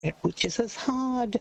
which is as hard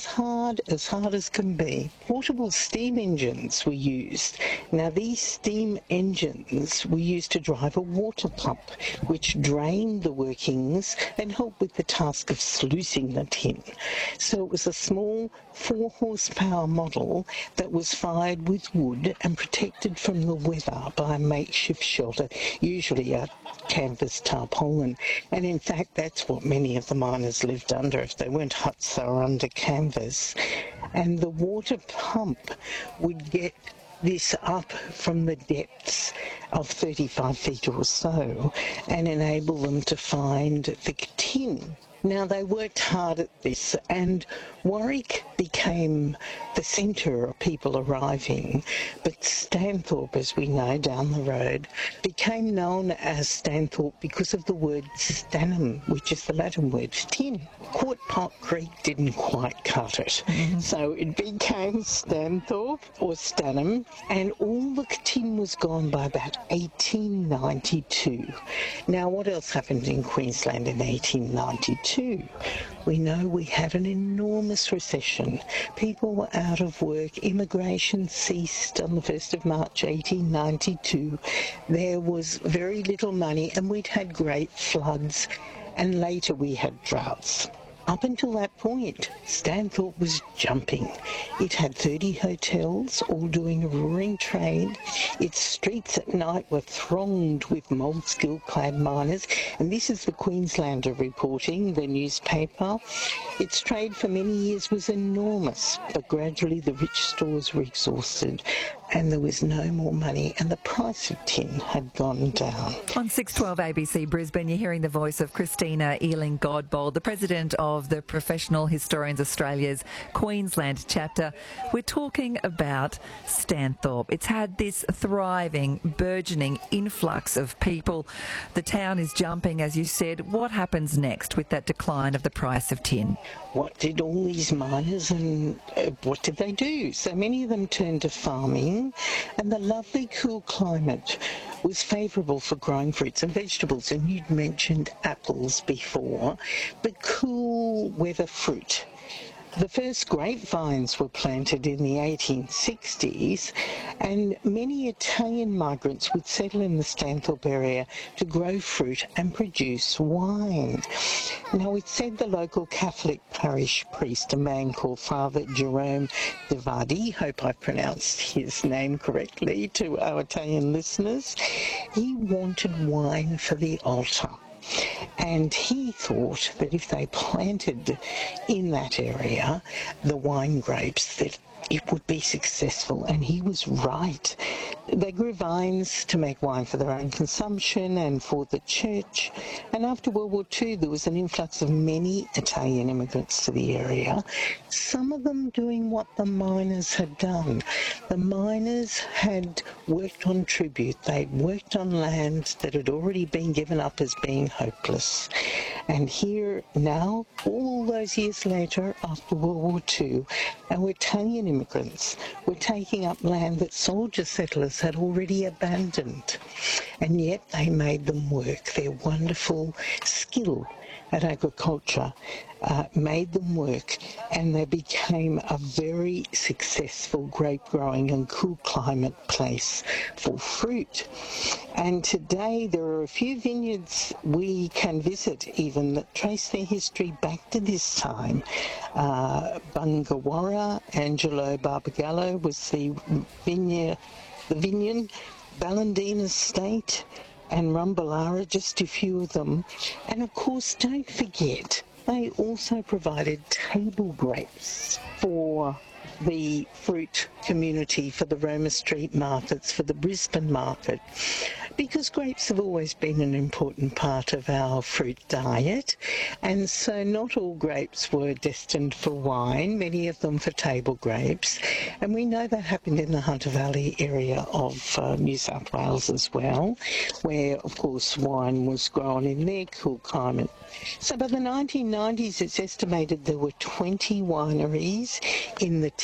as can be. Portable steam engines were used. Now, these steam engines were used to drive a water pump, which drained the workings and helped with the task of sluicing the tin. So it was a small 4-horsepower model that was fired with wood and protected from the weather by a makeshift shelter, usually a canvas tarpaulin. And in fact, that's what many of the miners lived under. If they weren't huts, they were under canvas. And the water pump would get this up from the depths of 35 feet or so and enable them to find the tin. Now, they worked hard at this, and Warwick became the centre of people arriving, but Stanthorpe, as we know, down the road, became known as Stanthorpe because of the word stannum, which is the Latin word for tin. Quart Pot Creek didn't quite cut it, so it became Stanthorpe or Stannum, and all the tin was gone by about 1892. Now, what else happened in Queensland in 1892? We know we had an enormous recession. People were out of work. Immigration ceased on the 1st of March 1892. There was very little money, and we'd had great floods, and later we had droughts. Up until that point, Stanthorpe was jumping. It had 30 hotels, all doing a roaring trade. Its streets at night were thronged with mould-skill-clad miners, and this is the Queenslander reporting, the newspaper. Its trade for many years was enormous, but gradually the rich stores were exhausted, and there was no more money, and the price of tin had gone down. On 612 ABC Brisbane, you're hearing the voice of Christina Ealing-Godbold, the president of the Professional Historians Australia's Queensland chapter. We're talking about Stanthorpe. It's had this thriving, burgeoning influx of people. The town is jumping, as you said. What happens next with that decline of the price of tin? What did all these miners and what did they do? So many of them turned to farming, and the lovely cool climate was favourable for growing fruits and vegetables. And you'd mentioned apples before, but cool weather fruit. The first grapevines were planted in the 1860s, and many Italian migrants would settle in the Stanthorpe area to grow fruit and produce wine. Now, it's said the local Catholic parish priest, a man called Father Jerome De Vardi, hope I pronounced his name correctly to our Italian listeners, he wanted wine for the altar. And he thought that if they planted in that area the wine grapes, that it would be successful, and he was right. They grew vines to make wine for their own consumption and for the church, and after World War II there was an influx of many Italian immigrants to the area, some of them doing what the miners had done. The miners had worked on tribute, they'd worked on land that had already been given up as being hopeless. And here now, all those years later, after World War II, our Italian immigrants were taking up land that soldier settlers had already abandoned. And yet they made them work. Their wonderful skill at agriculture made them work, and they became a very successful grape growing and cool climate place for fruit. And today there are a few vineyards we can visit even that trace their history back to this time. Bungawarra, Angelo Barbagallo was the vineyard, Ballandine Estate, and Rumballara, just a few of them. And of course, don't forget, they also provided table grapes for the fruit community, for the Roma Street markets, for the Brisbane market, because grapes have always been an important part of our fruit diet, and so not all grapes were destined for wine, many of them for table grapes, and we know that happened in the Hunter Valley area of New South Wales as well, where of course wine was grown in their cool climate. So by the 1990s it's estimated there were 20 wineries in the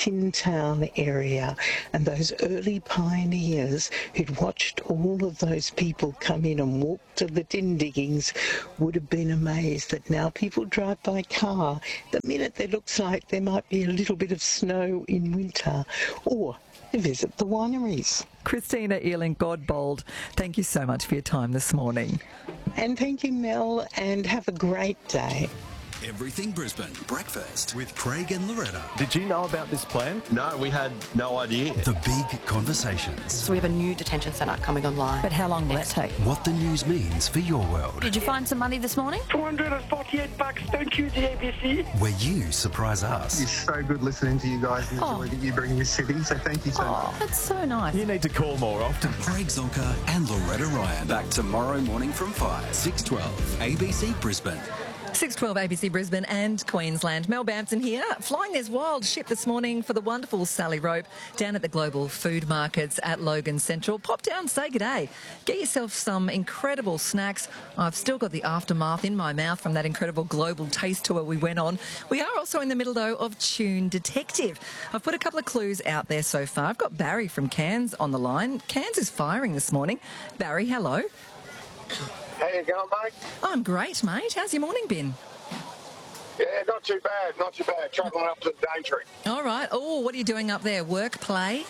Tin Town area, and those early pioneers who'd watched all of those people come in and walk to the tin diggings would have been amazed that now people drive by car the minute there looks like there might be a little bit of snow in winter, or to visit the wineries. Christina Ealing-Godbold, thank you so much for your time this morning. And thank you, Mel, and have a great day. Everything Brisbane breakfast with Craig and Loretta. Did you know about this plan? No, we had no idea. The big conversations. So we have a new detention centre coming online. But how long will that take? What the news means for your world. Did you find some money this morning? $248. Thank you, the ABC. Where you surprise us. It's so good listening to you guys and the joy that you bring this city, so thank you so much. That's so nice. You need to call more often. Craig Zonka and Loretta Ryan. Back tomorrow morning from 5. 6:12 ABC Brisbane. 6:12 ABC Brisbane and Queensland. Mel Bampton here, flying this wild ship this morning for the wonderful Sally Rope down at the Global Food Markets at Logan Central. Pop down, say good day. Get yourself some incredible snacks. I've still got the aftermath in my mouth from that incredible global taste tour we went on. We are also in the middle, though, of Tune Detective. I've put a couple of clues out there so far. I've got Barry from Cairns on the line. Cairns is firing this morning. Barry, hello. How you going, mate? I'm great, mate. How's your morning been? Yeah, not too bad, not too bad. Travelling up to the Daintree. All right. Oh, what are you doing up there? Work, play?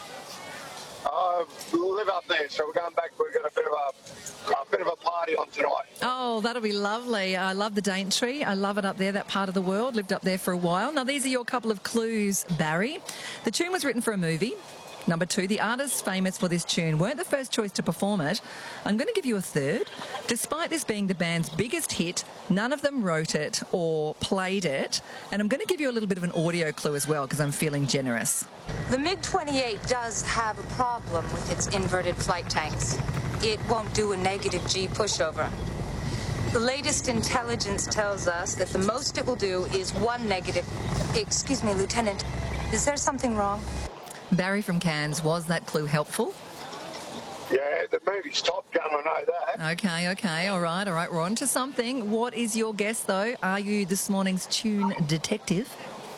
We live up there, so we're going back. We've got a bit of a party on tonight. Oh, that'll be lovely. I love the Daintree. I love it up there, that part of the world. Lived up there for a while. Now, these are your couple of clues, Barry. The tune was written for a movie. Number 2, the artists famous for this tune weren't the first choice to perform it. I'm going to give you a third. Despite this being the band's biggest hit, none of them wrote it or played it. And I'm going to give you a little bit of an audio clue as well because I'm feeling generous. The MiG-28 does have a problem with its inverted flight tanks. It won't do a negative G pushover. The latest intelligence tells us that the most it will do is one negative. Excuse me, Lieutenant, is there something wrong? Barry from Cairns, was that clue helpful? Yeah, the movie's Top Gun, I know that. Okay, all right, we're on to something. What is your guess, though? Are you this morning's tune detective?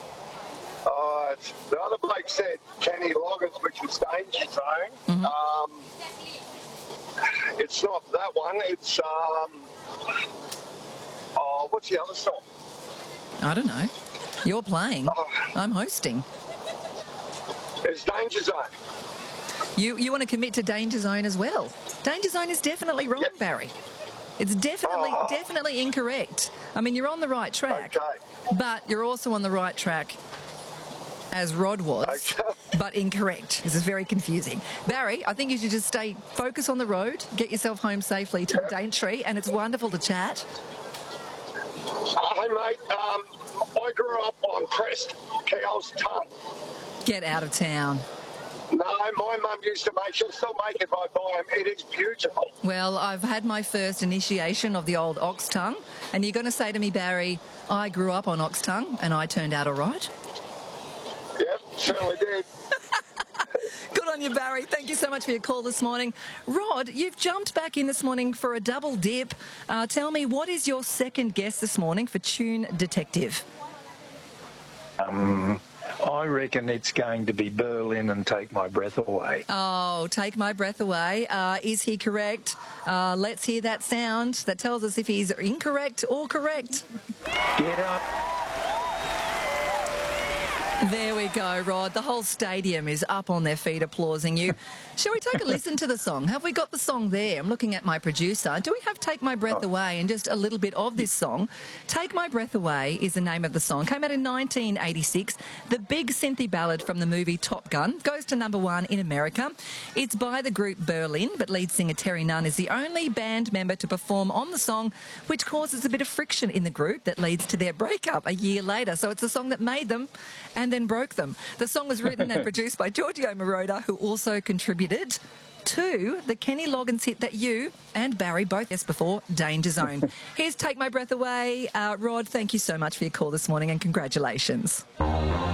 The other bloke said Kenny Loggins, which was Danger Zone. It's not that one. It's, what's the other song? I don't know. You're playing. I'm hosting. It's Danger Zone. You want to commit to Danger Zone as well? Danger Zone is definitely wrong, yep. Barry. It's definitely incorrect. I mean, you're on the right track, but you're also on the right track as Rod was, but incorrect. This is very confusing. Barry, I think you should just stay focused on the road, get yourself home safely to the Daintree, and it's wonderful to chat. Hey, mate, I grew up on pressed cow's tongue. Get out of town. No, my mum used to make, she'll still make it if I buy them. It is beautiful. Well, I've had my first initiation of the old ox tongue, and you're going to say to me, Barry, I grew up on ox tongue, and I turned out all right? Yep, certainly did. Good on you, Barry. Thank you so much for your call this morning. Rod, you've jumped back in this morning for a double dip. Tell me, what is your second guess this morning for Tune Detective? I reckon it's going to be Berlin and Take My Breath Away. Oh, Take My Breath Away. Is he correct? Let's hear that sound that tells us if he's incorrect or correct. Get up. There we go, Rod. The whole stadium is up on their feet applauding you. Shall we take a listen to the song? Have we got the song there? I'm looking at my producer. Do we have Take My Breath Away and just a little bit of this song? Take My Breath Away is the name of the song. Came out in 1986. The big synthy ballad from the movie Top Gun goes to number 1 in America. It's by the group Berlin, but lead singer Terry Nunn is the only band member to perform on the song, which causes a bit of friction in the group that leads to their breakup a year later. So it's the song that made them and then broke them. The song was written and produced by Giorgio Moroder, who also contributed to the Kenny Loggins hit that you and Barry both guessed before, Danger Zone. Here's Take My Breath Away. Rod, thank you so much for your call this morning and congratulations.